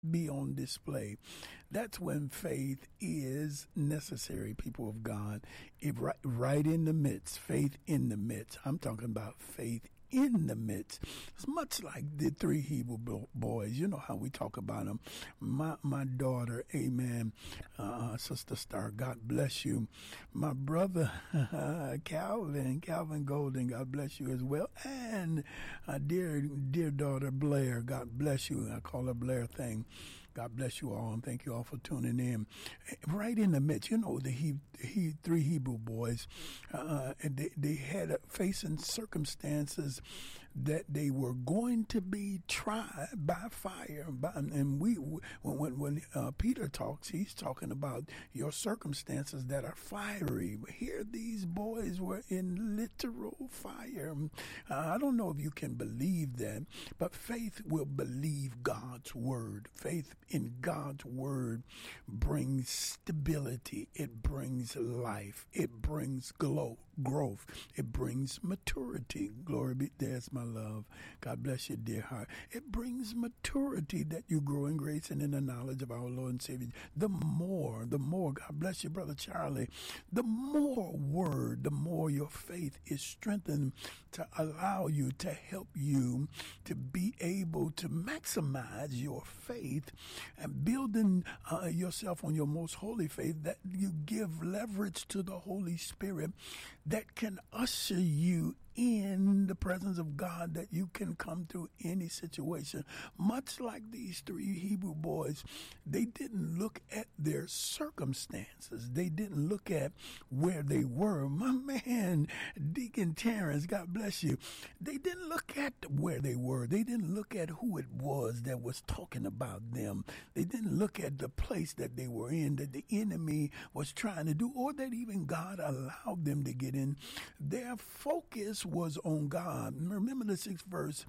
be on display. That's when faith is necessary, people of God. Right in the midst, faith in the midst. I'm talking about faith in the midst. It's much like the three Hebrew boys. You know how we talk about them. My daughter, amen, Sister Star, God bless you. My brother, Calvin Golden, God bless you as well. And dear daughter, Blair, God bless you. I call her Blair thing. God bless you all, and thank you all for tuning in. Right in the midst, you know, the three Hebrew boys, they had facing circumstances that they were going to be tried by fire. And when Peter talks, he's talking about your circumstances that are fiery. Here, these boys were in literal fire. I don't know if you can believe that, but faith will believe God's word. Faith in God's word brings stability. It brings life. It brings growth. It brings maturity. Glory be. There's my love. God bless you, dear heart. It brings maturity that you grow in grace and in the knowledge of our Lord and Savior. The more, God bless you, Brother Charlie. The more word, the more your faith is strengthened to allow you, to help you to be able to maximize your faith and building yourself on your most holy faith, that you give leverage to the Holy Spirit that can usher you in the presence of God, that you can come through any situation. Much like these three Hebrew boys, they didn't look at their circumstances. They didn't look at where they were. My man, Deacon Terrence, God bless you. They didn't look at where they were. They didn't look at who it was that was talking about them. They didn't look at the place that they were in, that the enemy was trying to do, or that even God allowed them to get in. Their focus was on God. Remember the 6th verse.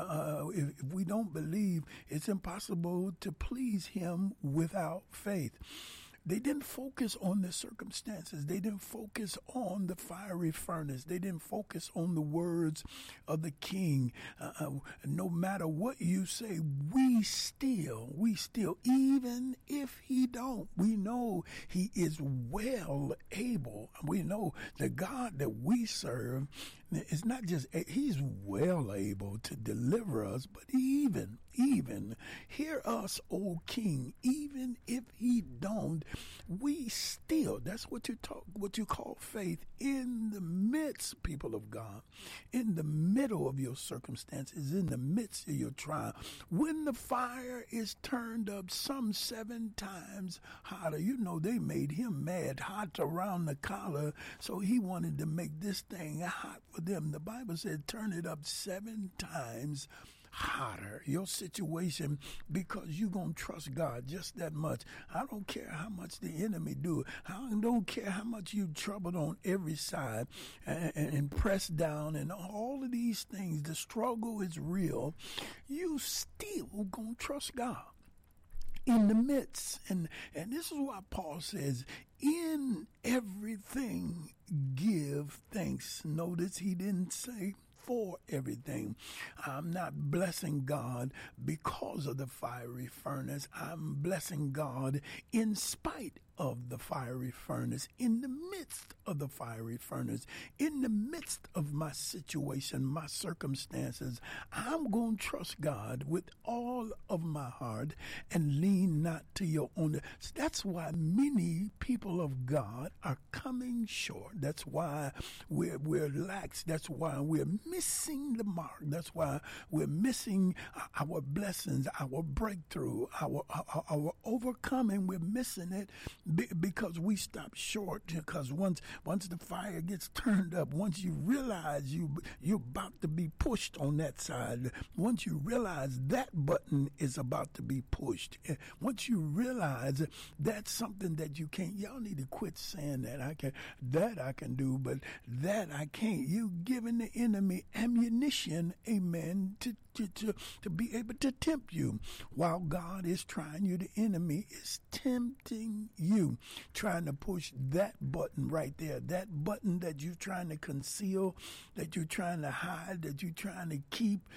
If we don't believe, it's impossible to please him without faith. They didn't focus on the circumstances. They didn't focus on the fiery furnace. They didn't focus on the words of the king. No matter what you say, we still, even if he don't, we know he is well able. We know the God that we serve is not just, he's well able to deliver us, but even, hear us, O King, even if he don't, we still, that's what you call faith in the midst, people of God, in the middle of your circumstances, in the midst of your trial. When the fire is turned up some 7 times hotter, you know, they made him mad, hot around the collar, so he wanted to make this thing hot for them. The Bible said, turn it up 7 times hotter, your situation, because you're going to trust God just that much. I don't care how much the enemy do. I don't care how much you troubled on every side and pressed down and all of these things. The struggle is real. You still going to trust God in the midst. And this is why Paul says, in everything give thanks. Notice he didn't say for everything. I'm not blessing God because of the fiery furnace. I'm blessing God in spite of the fiery furnace, in the midst of the fiery furnace, in the midst of my situation, my circumstances. I'm going to trust God with all of my heart and lean not to your own. That's why many people of God are coming short. That's why we're lax. That's why we're missing the mark. That's why we're missing our blessings, our breakthrough, our overcoming. We're missing it because we stop short. Because once the fire gets turned up, once you realize you're about to be pushed on that side, once you realize that button is about to be pushed, once you realize that's something that you can't, y'all need to quit saying that I can do, but that I can't. You giving the enemy ammunition, amen, to to be able to tempt you. While God is trying you, the enemy is tempting you, trying to push that button right there, that button that you're trying to conceal, that you're trying to hide, that you're trying to keep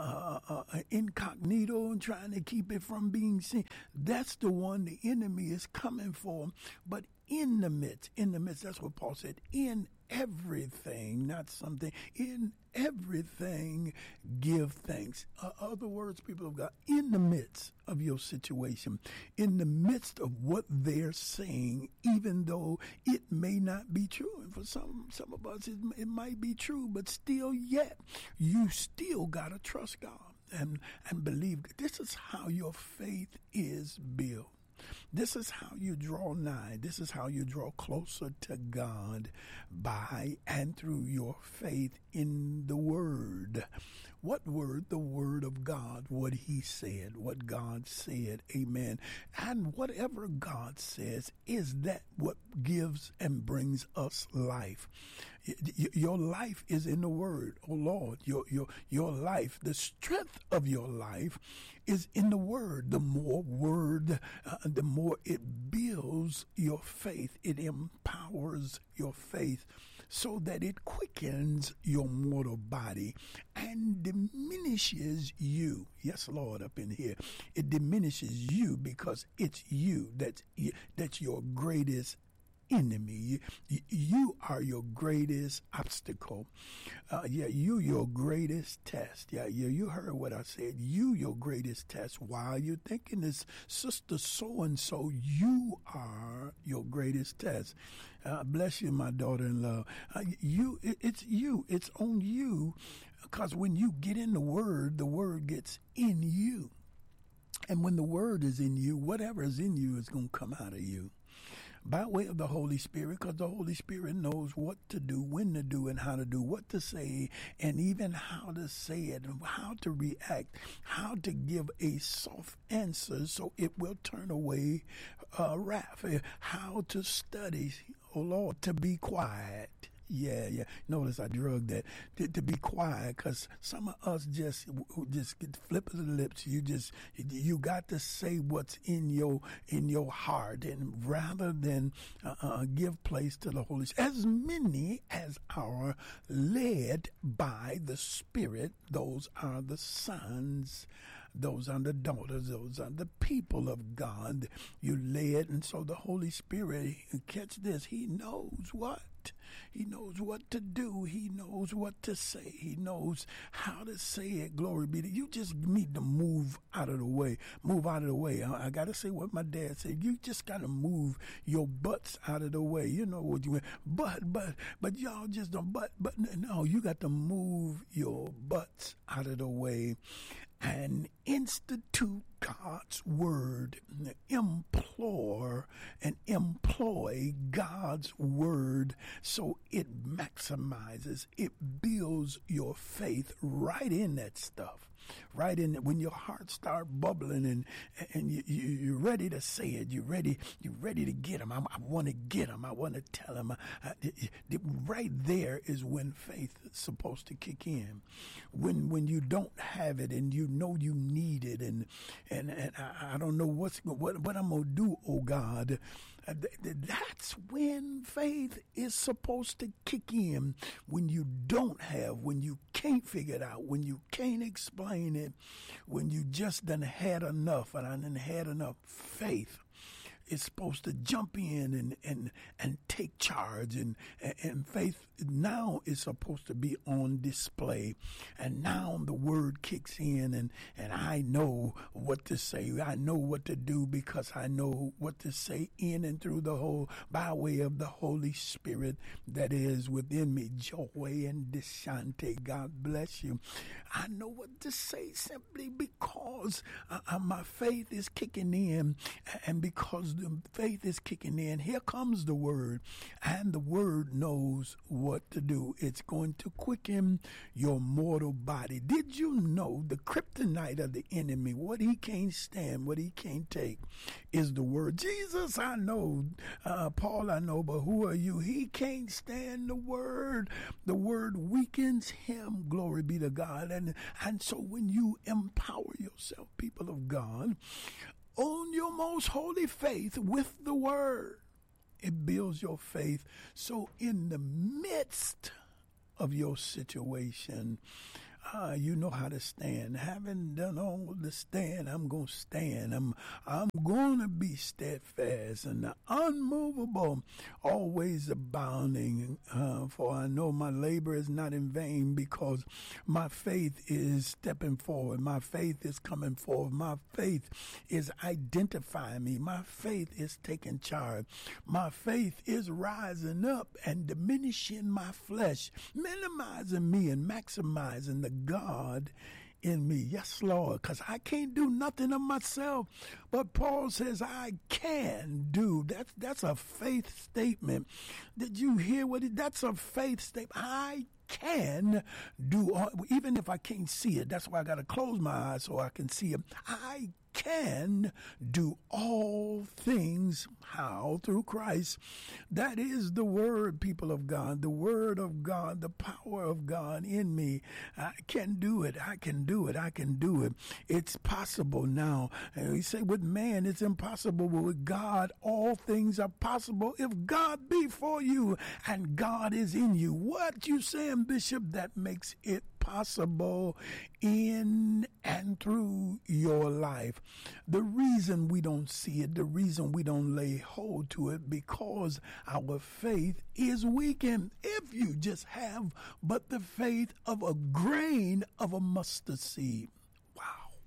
incognito and trying to keep it from being seen. That's the one the enemy is coming for. But in the midst, that's what Paul said, in everything, not something, in everything, give thanks. Other words, people of God, in the midst of your situation, in the midst of what they're saying, even though it may not be true, and for some of us it might be true, but still yet, you still got to trust God and believe. This is how your faith is built. This is how you draw nigh. This is how you draw closer to God, by and through your faith in the Word. What Word? The Word of God, what He said, what God said. Amen. And whatever God says, is that what gives and brings us life. Your life is in the Word. Oh Lord, your life, the strength of your life is in the Word. The more Word, the more it builds your faith. It empowers your faith so that it quickens your mortal body and diminishes you. Yes, Lord, up in here. It diminishes you because it's you that's your greatest enemy. You are your greatest obstacle. You your greatest test. You heard what I said. You your greatest test. While you're thinking this sister so-and-so, you are your greatest test. Bless you, my daughter-in-law. It's you. It's on you, because when you get in the Word gets in you. And when the Word is in you, whatever is in you is going to come out of you, by way of the Holy Spirit, because the Holy Spirit knows what to do, when to do, and how to do, what to say, and even how to say it, and how to react, how to give a soft answer so it will turn away wrath, how to study, oh Lord, to be quiet. Yeah. Notice I drug that to be quiet, because some of us just get flip of the lips. You got to say what's in your heart, and rather than give place to the Holy Spirit. As many as are led by the Spirit, those are the sons. Those are the daughters, those are the people of God. You led, and so the Holy Spirit, catch this, He knows what. He knows what to do. He knows what to say. He knows how to say it. Glory be to you. Just need to move out of the way. Move out of the way. I got to say what my dad said. You just got to move your butts out of the way. You know what you mean. But y'all just don't, but no, you got to move your butts out of the way and institute God's Word, implore and employ God's Word so it maximizes, it builds your faith right in that stuff. Right in when your heart start bubbling and you're ready to say it, you're ready to get him. I want to get him. I want to tell him. Right there is when faith is supposed to kick in. When you don't have it and you know you need it, and I don't know what I'm gonna do. Oh God. That's when faith is supposed to kick in. When you don't have, when you can't figure it out, when you can't explain it, when you just done had enough, and I done had enough. Faith is supposed to jump in and take charge, and faith now is supposed to be on display. And now the Word kicks in, and I know what to say. I know what to do, because I know what to say in and through the whole, by way of the Holy Spirit that is within me. Joy and Deshante, God bless you. I know what to say simply because my faith is kicking in, and because faith is kicking in. Here comes the word, and the word knows what to do. It's going to quicken your mortal body. Did you know the kryptonite of the enemy, what he can't stand, what he can't take, is the word? Jesus, I know. Paul, I know, but who are you? He can't stand the word. The word weakens him. Glory be to God. And so when you empower yourself, people of God, own your most holy faith with the word, it builds your faith. So in the midst of your situation, you know how to stand. Having done all the stand, I'm going to stand. I'm going to be steadfast and unmovable, always abounding. For I know my labor is not in vain, because my faith is stepping forward. My faith is coming forward. My faith is identifying me. My faith is taking charge. My faith is rising up and diminishing my flesh, minimizing me and maximizing the God in me. Yes, Lord, because I can't do nothing of myself. But Paul says I can do. That's a faith statement. Did you hear that's a faith statement? I can do, even if I can't see it. That's why I got to close my eyes so I can see it. I can do all things. How? Through Christ. That is the word, people of God. The word of God, the power of God in me. I can do it. I can do it. I can do it. It's possible now. And we say with man it's impossible, but with God all things are possible. If God be for you and God is in you, what you saying, Bishop? That makes it possible in and through your life. The reason we don't see it, the reason we don't lay hold to it, because our faith is weakened. If you just have but the faith of a grain of a mustard seed. Wow.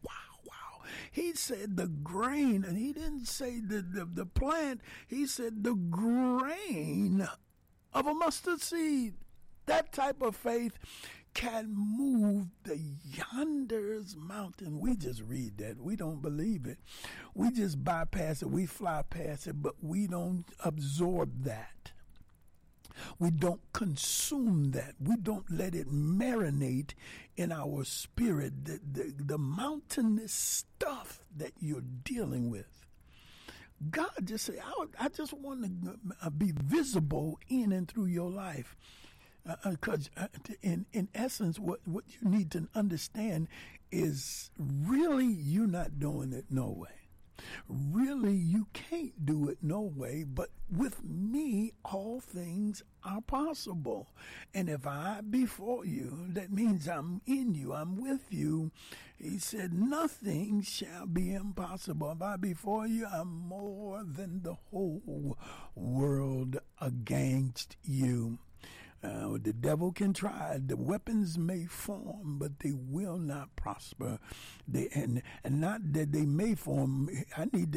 He said the grain, and he didn't say the plant. He said the grain of a mustard seed. That type of faith can move the yonders mountain. We just read that. We don't believe it. We just bypass it. We fly past it, but we don't absorb that. We don't consume that. We don't let it marinate in our spirit. The mountainous stuff that you're dealing with. God just said, I just want to be visible in and through your life. Because in essence, what you need to understand is really you're not doing it no way. Really, you can't do it no way, but with me, all things are possible. And if I be for you, that means I'm in you, I'm with you. He said, nothing shall be impossible. If I be for you, I'm more than the whole world against you. The devil can try. The weapons may form, but they will not prosper. And not that they may form. I need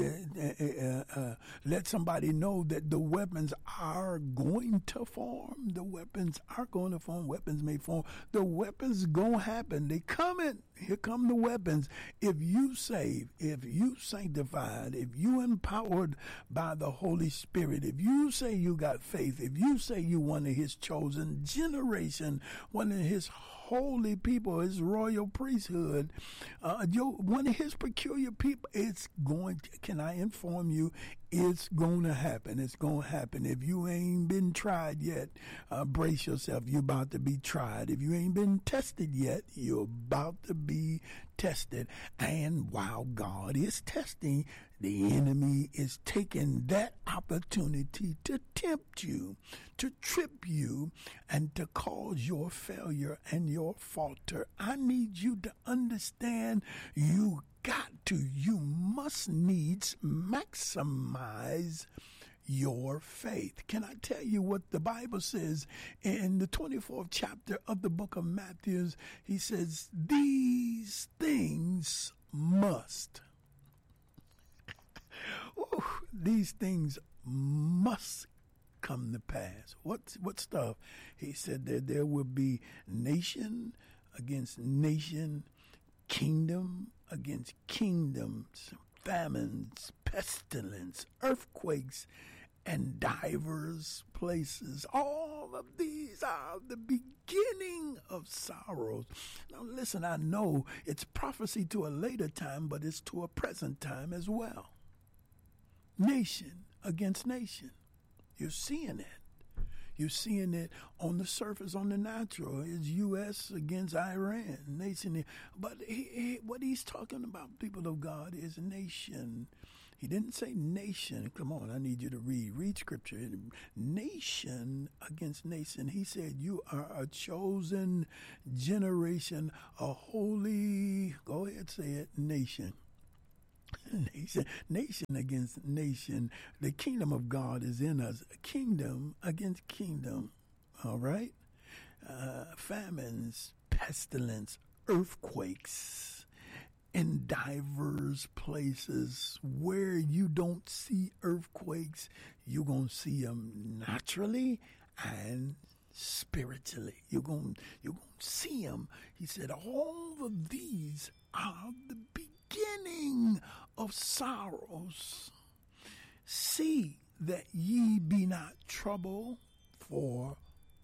to let somebody know that the weapons are going to form. The weapons are going to form. Weapons may form. The weapons going to happen. They coming. Here come the weapons. If you saved, if you sanctified, if you empowered by the Holy Spirit, if you say you got faith, if you say you one of his chosen generation, one of his holy people, his royal priesthood, one of his peculiar people, it's going to, can I inform you, it's going to happen. It's going to happen. If you ain't been tried yet, brace yourself. You're about to be tried. If you ain't been tested yet, you're about to be tested. And while God is testing, the enemy is taking that opportunity to tempt you, to trip you, and to cause your failure and your falter. I need you to understand you must needs maximize your faith. Can I tell you what the Bible says in the 24th chapter of the book of Matthew? He says, these things must. These things must come to pass. What stuff? He said that there will be nation against nation, kingdom against kingdoms, famines, pestilence, earthquakes, and divers places. All of these are the beginning of sorrows. Now listen, I know it's prophecy to a later time, but it's to a present time as well. Nation against nation. You're seeing it. You're seeing it on the surface, on the natural. It's U.S. against Iran, nation. But what he's talking about, people of God, is nation. He didn't say nation. Come on, I need you to read scripture. Nation against nation. He said, you are a chosen generation, a holy, go ahead, say it, nation. Nation against nation. The kingdom of God is in us. Kingdom against kingdom. All right? Famines, pestilence, earthquakes in diverse places. Where you don't see earthquakes, you're going to see them naturally and spiritually. You're going to see them. He said, all of these are the beginning of sorrows. See that ye be not troubled, for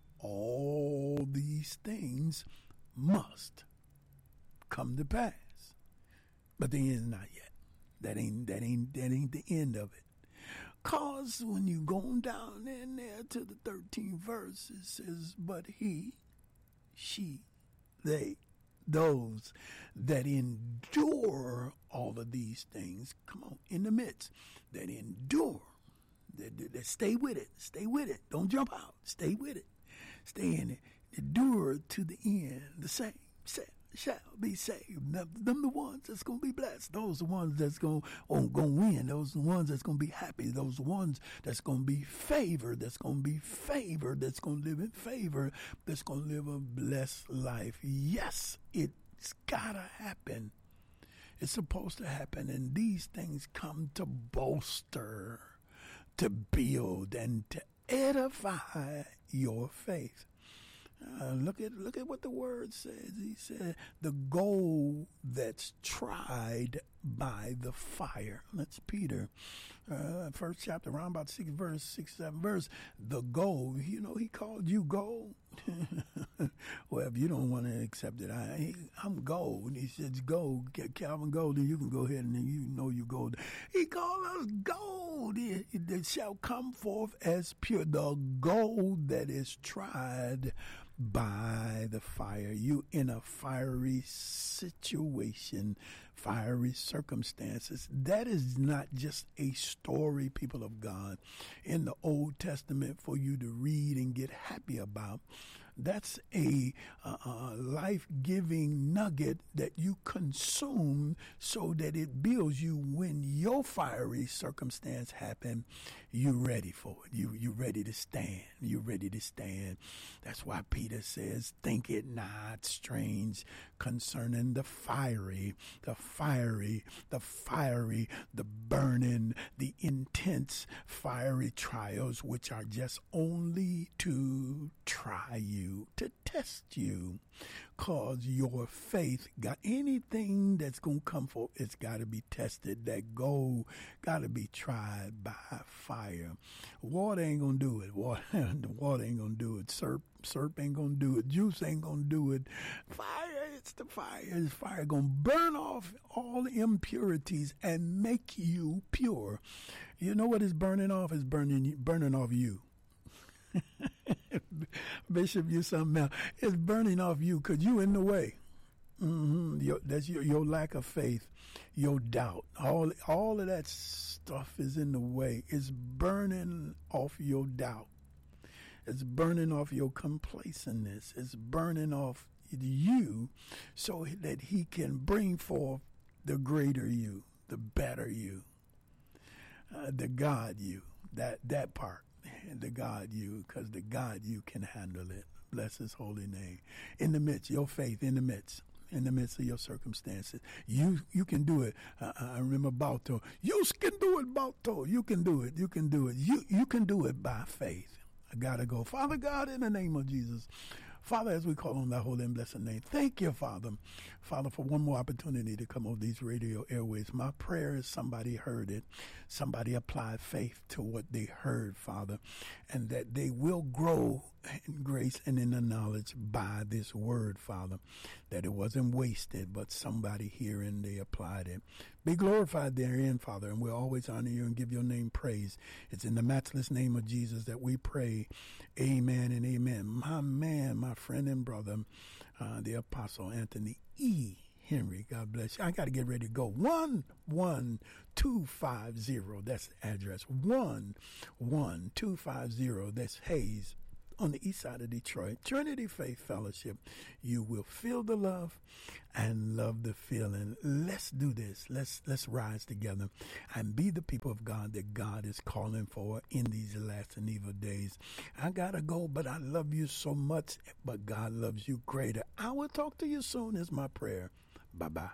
all these things must come to pass. But the end is not yet. That ain't the end of it. Cause when you go down in there to the 13th verse, it says, but he, she, they, those that endure all of these things, come on, in the midst, that endure, that stay with it, don't jump out, stay with it, stay in it, endure to the end, the same shall be saved. Them the ones that's going to be blessed. Those the ones that's going to win. Those the ones that's going to be happy. Those the ones that's going to be favored. That's going to be favored. That's going to live in favor. That's going to live a blessed life. Yes, it's got to happen. It's supposed to happen. And these things come to bolster, to build, and to edify your faith. Look at what the word says. He said, the gold that's tried by the fire. That's Peter. First chapter, around about 6, 7 verse. The gold, he called you gold. Well, if you don't want to accept it, I'm gold. He says gold, Calvin Gold, and you can go ahead and you gold. He called us gold. It shall come forth as pure. The gold that is tried by the fire. You in a fiery situation, fiery circumstances. That is not just a story, people of God, in the Old Testament for you to read and get happy about. That's a life-giving nugget that you consume so that it builds you when your fiery circumstance happen. You're ready for it. You're ready to stand. You're ready to stand. That's why Peter says, think it not strange concerning the fiery, the burning, the intense fiery trials, which are just only to try you, to test you, cause your faith got anything that's going to come forth. It's got to be tested. That gold got to be tried by fire. Water ain't going to do it. Water ain't going to do it. Syrup ain't going to do it. Juice ain't going to do it. Fire, it's the fire. It's fire going to burn off all the impurities and make you pure. You know what it's burning off? It's burning off you. Bishop, you something else. It's burning off you because you in the way. That's your lack of faith, your doubt. All of that stuff is in the way. It's burning off your doubt. It's burning off your complacentness. It's burning off you so that he can bring forth the greater you, the better you, the God you, that part. The God you, because the God you can handle it. Bless his holy name. In the midst, your faith in the midst of your circumstances. You can do it. I remember Balto. You can do it, Balto. You can do it. You can do it. You can do it by faith. I got to go. Father God, in the name of Jesus, Father, as we call on thy holy and blessed name, thank you, Father. Father, for one more opportunity to come over these radio airways. My prayer is somebody heard it. Somebody applied faith to what they heard, Father, and that they will grow in grace and in the knowledge by this word, Father, that it wasn't wasted, but somebody hearing, they applied it. Be glorified therein, Father, and we'll always honor you and give your name praise. It's in the matchless name of Jesus that we pray. Amen and amen. My man, my friend and brother, the Apostle Anthony E. Henry, God bless you. I got to get ready to go. 11250, that's the address. 11250, that's Hayes, on the east side of Detroit. Trinity Faith Fellowship. You will feel the love and love the feeling. Let's do this. Let's rise together and be the people of God that God is calling for in these last and evil days. I gotta go, but I love you so much, but God loves you greater. I will talk to you soon is my prayer. Bye-bye.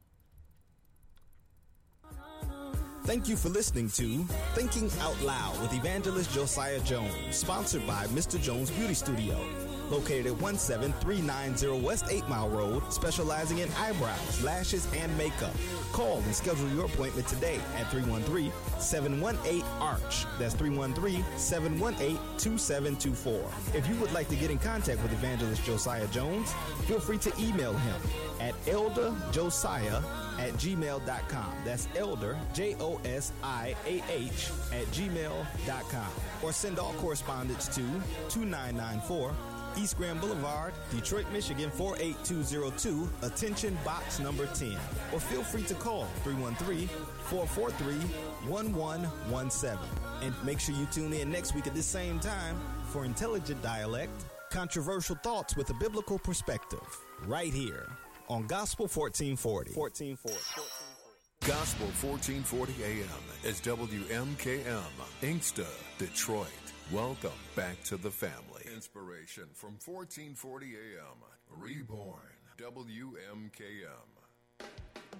Thank you for listening to Thinking Out Loud with Evangelist Josiah Jones, sponsored by Mr. Jones Beauty Studio, located at 17390 West 8 Mile Road, specializing in eyebrows, lashes, and makeup. Call and schedule your appointment today at 313-718-ARCH. That's 313-718-2724. If you would like to get in contact with Evangelist Josiah Jones, feel free to email him at elderjosiah@gmail.com. That's elder, JOSIAH, @gmail.com. Or send all correspondence to 2994 East Grand Boulevard, Detroit, Michigan 48202, attention box number 10. Or feel free to call 313-443-1117. And make sure you tune in next week at the same time for Intelligent Dialect, controversial thoughts with a biblical perspective, right here on Gospel 1440. Gospel 1440 AM is WMKM, Inkster, Detroit. Welcome back to the family. Inspiration from 1440 AM, Reborn, WMKM.